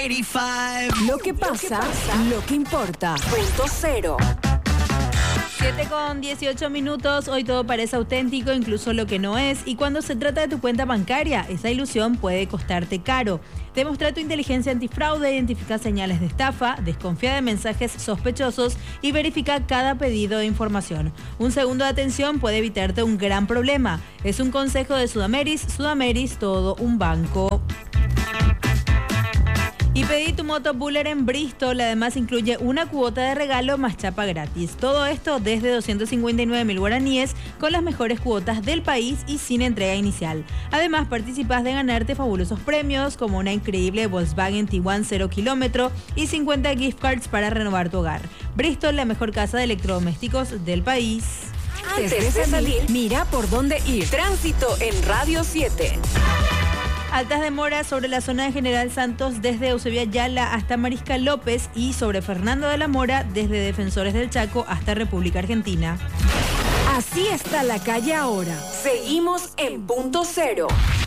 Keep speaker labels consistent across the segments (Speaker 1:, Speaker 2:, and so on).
Speaker 1: Lo que pasa, lo que importa. Punto cero.
Speaker 2: 7:18. Hoy todo parece auténtico, incluso lo que no es. Y cuando se trata de tu cuenta bancaria, esa ilusión puede costarte caro. Demuestra tu inteligencia antifraude, identifica señales de estafa, desconfía de mensajes sospechosos y verifica cada pedido de información. Un segundo de atención puede evitarte un gran problema. Es un consejo de Sudameris. Sudameris, todo un banco. Y pedí tu moto Buller en Bristol. Además incluye una cuota de regalo más chapa gratis. Todo esto desde 259.000 guaraníes con las mejores cuotas del país y sin entrega inicial. Además participas de ganarte fabulosos premios como una increíble Volkswagen Tiguan 0 kilómetro y 50 gift cards para renovar tu hogar. Bristol, la mejor casa de electrodomésticos del país.
Speaker 1: Antes de salir, mira por dónde ir. Tránsito en Radio 7.
Speaker 2: Altas demoras sobre la zona de General Santos desde Eusebio Ayala hasta Mariscal López y sobre Fernando de la Mora desde Defensores del Chaco hasta República Argentina.
Speaker 1: Así está la calle ahora. Seguimos en punto cero.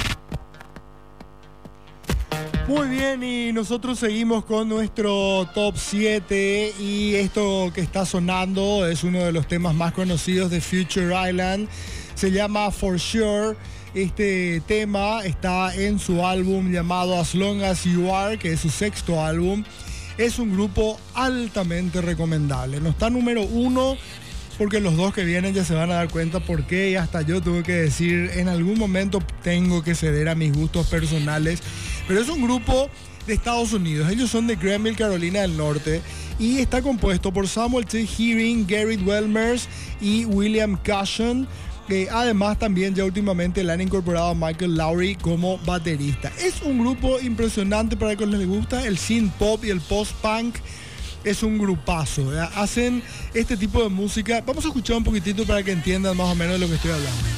Speaker 3: Muy bien, y nosotros seguimos con nuestro top 7 y esto que está sonando es uno de los temas más conocidos de Future Island. Se llama For Sure. Este tema está en su álbum llamado As Long As You Are, que es su sexto álbum. Es un grupo altamente recomendable. No está número 1 porque los dos que vienen ya se van a dar cuenta por qué, y hasta yo tuve que decir, en algún momento tengo que ceder a mis gustos personales. Pero es un grupo de Estados Unidos. Ellos son de Greenville, Carolina del Norte, y está compuesto por Samuel T. Hearing, Garrett Welmers y William Cushion. Además también ya últimamente le han incorporado a Michael Lowry como baterista. Es un grupo impresionante para que les gusta el synth pop y el post-punk. Es un grupazo, ¿verdad? Hacen este tipo de música. Vamos a escuchar un poquitito para que entiendan más o menos de lo que estoy hablando.